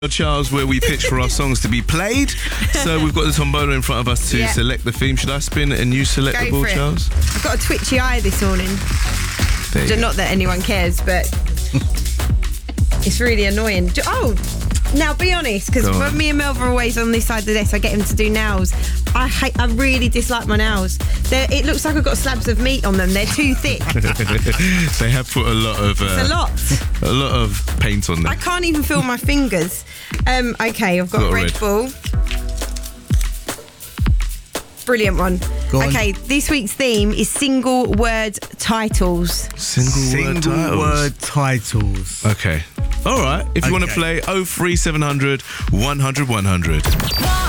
Charles, where we pitch for our songs to be played. So we've got the tombola in front of us to select the theme. Should I spin and you select the ball, Charles? I've got a twitchy eye this morning. Not that anyone cares, but it's really annoying. Oh, now be honest, because when me and Melva are always on this side of the desk, I get him to do nails. I really dislike my nails. It looks like I've got slabs of meat on them. They're too thick. They have put a lot of a lot of paint on them. I can't even feel my fingers. Okay, I've got a Red Bull. Brilliant one. Okay, this week's theme is single word titles. Single word titles. Okay. All right. If you want to play 03700 100 100.